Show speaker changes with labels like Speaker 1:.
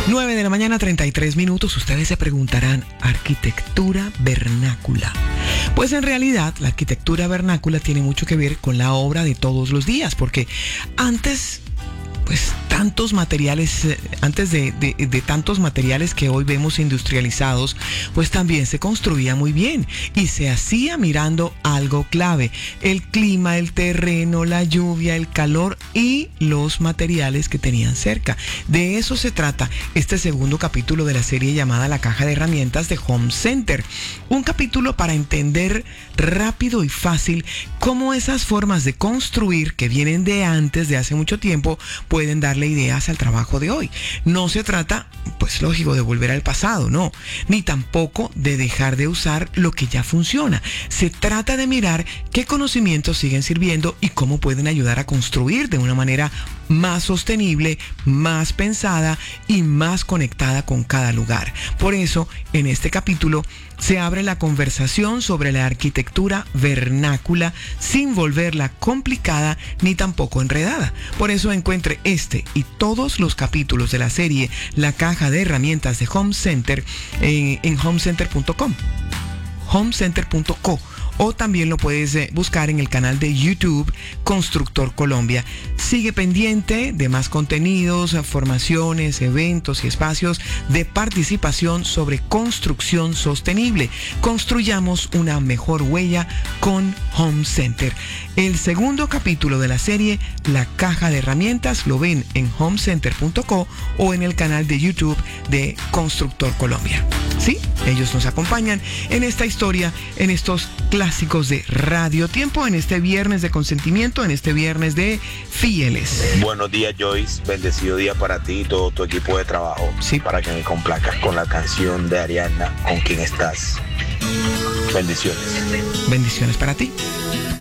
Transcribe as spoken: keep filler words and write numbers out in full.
Speaker 1: nueve de la mañana, treinta y tres minutos. Ustedes se preguntarán, arquitectura vernácula. Pues en realidad, la arquitectura vernácula tiene mucho que ver con la obra de todos los días, porque antes, pues tantos materiales, eh, antes de, de, de tantos materiales que hoy vemos industrializados, pues también se construía muy bien y se hacía mirando algo clave: el clima, el terreno, la lluvia, el calor y los materiales que tenían cerca. De eso se trata este segundo capítulo de la serie llamada La Caja de Herramientas de Home Center. Un capítulo para entender rápido y fácil cómo esas formas de construir que vienen de antes, de hace mucho tiempo, pueden darle ideas al trabajo de hoy. No se trata, pues lógico, de volver al pasado, no, ni tampoco de dejar de usar lo que ya funciona. Se trata de mirar qué conocimientos siguen sirviendo y cómo pueden ayudar a construir de una manera más sostenible, más pensada y más conectada con cada lugar. Por eso, en este capítulo se abre la conversación sobre la arquitectura vernácula sin volverla complicada ni tampoco enredada. Por eso encuentre este y todos los capítulos de la serie La Caja de Herramientas de Home Center en, en homecenter punto com, homecenter punto co. O también lo puedes eh, buscar en el canal de YouTube Constructor Colombia. Sigue pendiente de más contenidos, formaciones, eventos y espacios de participación sobre construcción sostenible. Construyamos una mejor huella con Home Center. El segundo capítulo de la serie La Caja de Herramientas lo ven en homecenter punto co o en el canal de YouTube de Constructor Colombia. Sí, ellos nos acompañan en esta historia, en estos clásicos de Radio Tiempo, en este viernes de consentimiento, en este viernes de fieles.
Speaker 2: Buenos días, Joyce. Bendecido día para ti y todo tu equipo de trabajo.
Speaker 1: Sí.
Speaker 2: Para que me complazcas con la canción de Ariana, ¿Con quién estás? Bendiciones.
Speaker 1: Bendiciones para ti.